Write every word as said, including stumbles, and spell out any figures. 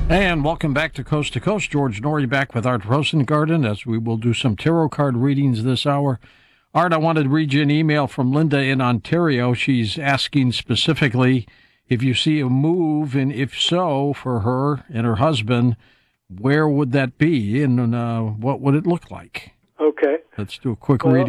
And welcome back to Coast to Coast. George Noory back with Art Rosengarten as we will do some tarot card readings this hour. Art, I wanted to read you an email from Linda in Ontario. She's asking specifically if you see a move, and if so, for her and her husband, where would that be, and uh, what would it look like? Okay. Let's do a quick well, reading.